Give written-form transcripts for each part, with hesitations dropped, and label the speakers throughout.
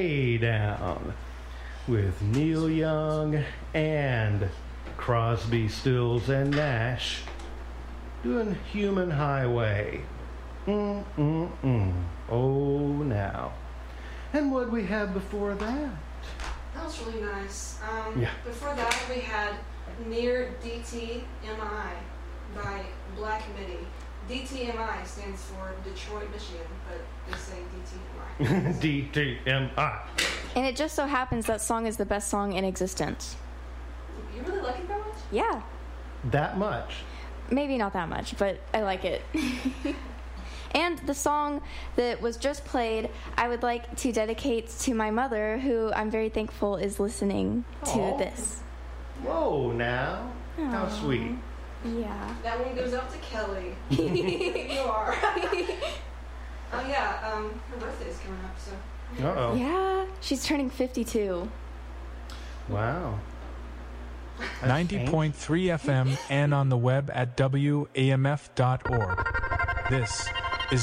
Speaker 1: Way Down with Neil Young and Crosby, Stills, and Nash doing Human Highway. Oh, now. And what we had before that?
Speaker 2: That was really nice.
Speaker 1: Yeah.
Speaker 2: Before that, we had Near DTMI by Black Midi. DTMI stands for Detroit, Michigan, but they say DTMI.
Speaker 1: DTMI.
Speaker 3: And it just so happens that song is the best song in existence.
Speaker 2: You really like it that much?
Speaker 3: Yeah.
Speaker 1: That much?
Speaker 3: Maybe not that much, but I like it. And the song that was just played, I would like to dedicate to my mother, who I'm very thankful is listening to this.
Speaker 1: Whoa, now.
Speaker 3: Aww.
Speaker 1: How sweet.
Speaker 3: Yeah.
Speaker 2: That one goes out to Kelly. You are. Oh, yeah, her birthday's coming up, so.
Speaker 1: Uh-oh.
Speaker 3: Yeah, she's turning 52.
Speaker 1: Wow.
Speaker 4: 90.3 FM and on the web at WAMF.org. This is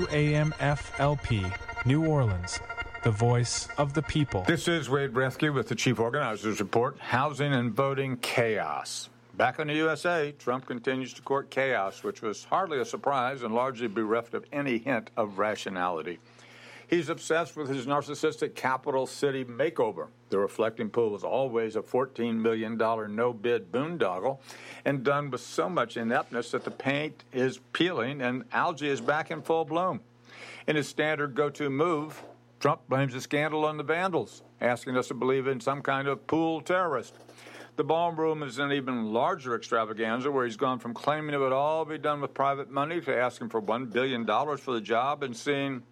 Speaker 4: WAMF-LP, New Orleans, the voice of the people.
Speaker 5: This is Wade Bresky with the Chief Organizers Report, Housing and Voting Chaos. Back in the USA, Trump continues to court chaos, which was hardly a surprise and largely bereft of any hint of rationality. He's obsessed with his narcissistic capital city makeover. The reflecting pool was always a $14 million no-bid boondoggle and done with so much ineptness that the paint is peeling and algae is back in full bloom. In his standard go-to move, Trump blames the scandal on the vandals, asking us to believe in some kind of pool terrorist. The ballroom is an even larger extravaganza where he's gone from claiming it would all be done with private money to asking for $1 billion for the job and seeing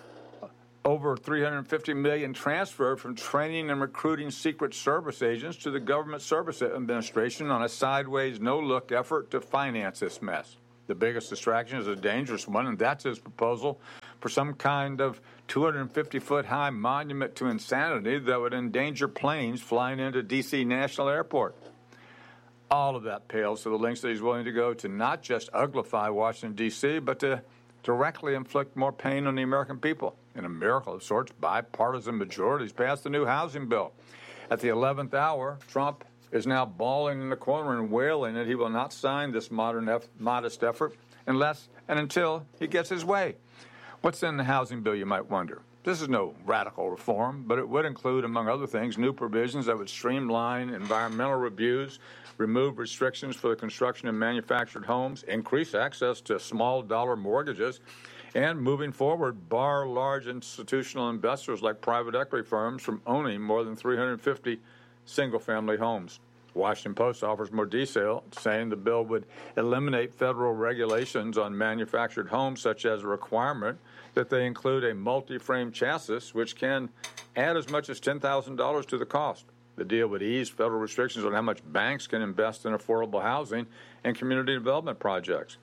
Speaker 5: over $350 million transferred from training and recruiting Secret Service agents to the Government Service Administration on a sideways, no-look effort to finance this mess. The biggest distraction is a dangerous one, and that's his proposal for some kind of 250-foot-high monument to insanity that would endanger planes flying into D.C. National Airport. All of that pales to the lengths that he's willing to go to not just uglify Washington, D.C., but to directly inflict more pain on the American people. In a miracle of sorts, bipartisan majorities passed the new housing bill. At the 11th hour, Trump is now bawling in the corner and wailing that he will not sign this modest effort unless and until he gets his way. What's in the housing bill, you might wonder? This is no radical reform, but it would include, among other things, new provisions that would streamline environmental reviews, remove restrictions for the construction of manufactured homes, increase access to small dollar mortgages, and moving forward, bar large institutional investors like private equity firms from owning more than 350 single-family homes. Washington Post offers more detail, saying the bill would eliminate federal regulations on manufactured homes, such as a requirement that they include a multi-frame chassis, which can add as much as $10,000 to the cost. The deal would ease federal restrictions on how much banks can invest in affordable housing and community development projects,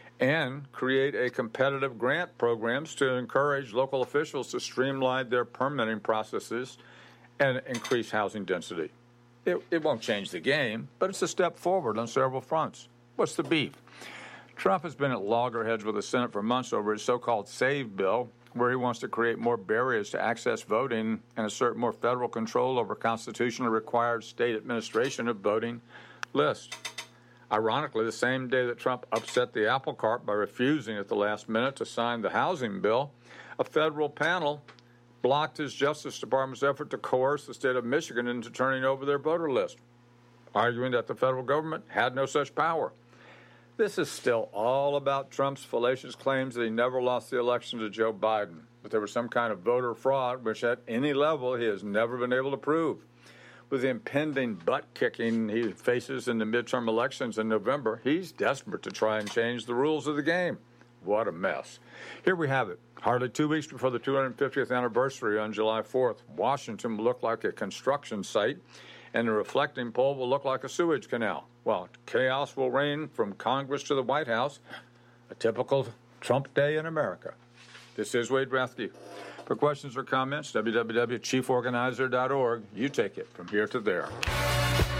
Speaker 5: and create a competitive grant programs to encourage local officials to streamline their permitting processes and increase housing density. It won't change the game, but it's a step forward on several fronts. What's the beef? Trump has been at loggerheads with the Senate for months over his so-called SAVE bill, where he wants to create more barriers to access voting and assert more federal control over constitutionally required state administration of voting lists. Ironically, the same day that Trump upset the apple cart by refusing at the last minute to sign the housing bill, a federal panel blocked his Justice Department's effort to coerce the state of Michigan into turning over their voter list, arguing that the federal government had no such power. This is still all about Trump's fallacious claims that he never lost the election to Joe Biden, but there was some kind of voter fraud, which at any level he has never been able to prove. With the impending butt-kicking he faces in the midterm elections in November, he's desperate to try and change the rules of the game. What a mess. Here we have it. Hardly 2 weeks before the 250th anniversary on July 4th, Washington will look like a construction site, and the reflecting pool will look like a sewage canal. Well, chaos will reign from Congress to the White House, a typical Trump day in America. This is Wade Rathke. For questions or comments, www.chieforganizer.org. You take it from here to there.